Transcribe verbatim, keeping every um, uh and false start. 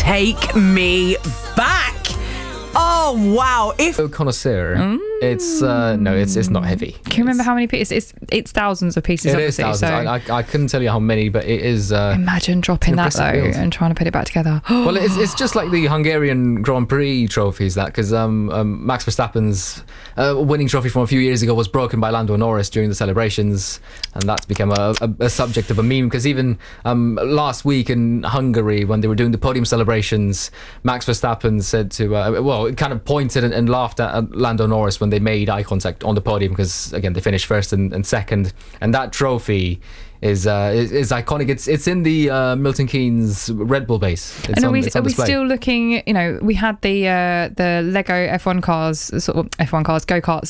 take me back. Oh, wow. If So connoisseur, mm. it's uh, no, it's it's not heavy. Can you remember how many pieces? It's it's thousands of pieces. It is thousands. So I, I, I couldn't tell you how many, but it is. Uh, imagine dropping that though build. and trying to put it back together. Well, it's it's just like the Hungarian Grand Prix trophies, that because um, um, Max Verstappen's uh, winning trophy from a few years ago was broken by Lando Norris during the celebrations, and that's become a, a, a subject of a meme. Because even um, last week in Hungary, when they were doing the podium celebrations, Max Verstappen said to uh, well, it kind of pointed and, and laughed at Lando Norris when they made eye contact on the podium, because again they finished first and, and second, and that trophy is uh, is, is iconic. It's it's in the uh, Milton Keynes Red Bull base. It's and are on, we, it's on are we display. still looking? You know, we had the uh, the Lego F one cars, sort of F one cars, go karts